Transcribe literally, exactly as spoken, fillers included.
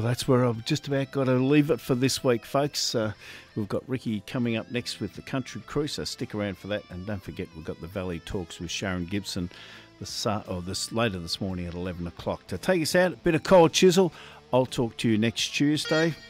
that's where I've just about got to leave it for this week, folks. Uh, we've got Ricky coming up next with the Country Crew, so stick around for that. And don't forget, we've got the Valley Talks with Sharon Gibson this, uh, or this later this morning at eleven o'clock. To take us out, a bit of Cold Chisel. I'll talk to you next Tuesday.